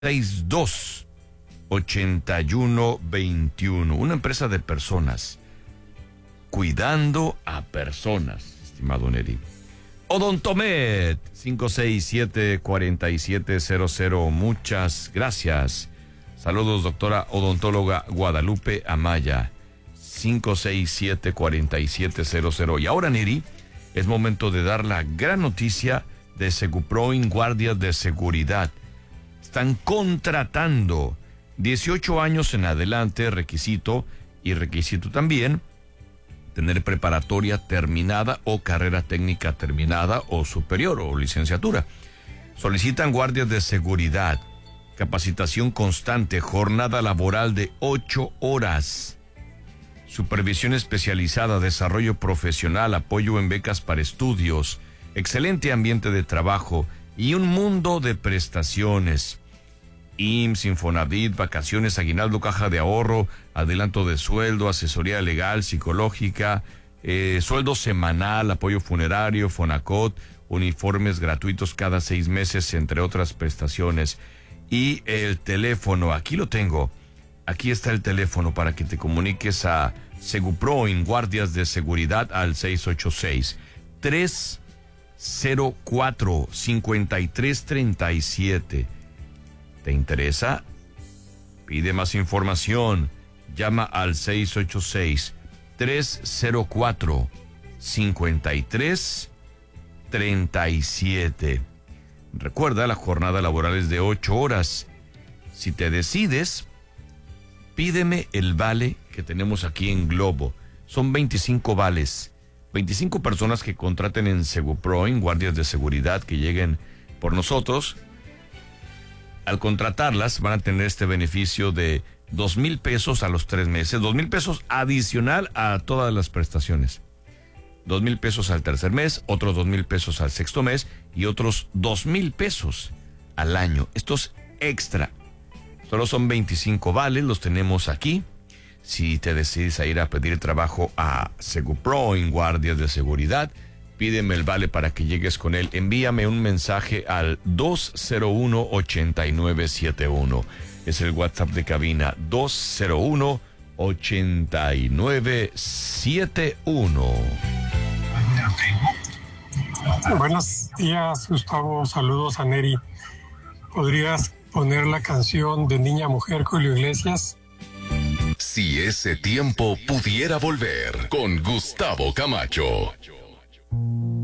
628121. Una empresa de personas, cuidando a personas, estimado Neri. Odontomed, 567-4700. Muchas gracias. Saludos, doctora odontóloga Guadalupe Amaya, 567-4700. Y ahora, Neri, es momento de dar la gran noticia de Seguproin Guardias de Seguridad. Están contratando 18 años en adelante, requisito también tener preparatoria terminada o carrera técnica terminada o superior o licenciatura. Solicitan guardias de seguridad, capacitación constante, jornada laboral de 8 horas, supervisión especializada, desarrollo profesional, apoyo en becas para estudios, excelente ambiente de trabajo y un mundo de prestaciones. IMSS, Infonavit, vacaciones, aguinaldo, caja de ahorro, adelanto de sueldo, asesoría legal, psicológica, sueldo semanal, apoyo funerario, Fonacot, uniformes gratuitos cada 6 meses, entre otras prestaciones. Y el teléfono, aquí lo tengo. Aquí está el teléfono para que te comuniques a Seguproin Guardias de Seguridad al 686-304-5337. ¿Te interesa? Pide más información. Llama al 686-304-5337. Recuerda, la jornada laboral es de 8 horas. Si te decides, pídeme el vale que tenemos aquí en Globo. Son 25 vales. 25 personas que contraten en Seguproin, guardias de seguridad, que lleguen por nosotros. Al contratarlas van a tener este beneficio de 2,000 pesos a los 3 meses, 2,000 pesos adicional a todas las prestaciones. 2,000 pesos al tercer mes, otros 2,000 pesos al sexto mes y otros 2,000 pesos al año. Esto es extra. Solo son 25 vales, los tenemos aquí. Si te decides a ir a pedir trabajo a Seguproin Guardias de Seguridad, pídeme el vale para que llegues con él. Envíame un mensaje al 201-8971. Es el WhatsApp de cabina, 201-8971. Buenos días, Gustavo. Saludos a Neri. ¿Podrías poner la canción de Niña Mujer, Julio Iglesias? Si ese tiempo pudiera volver, con Gustavo Camacho.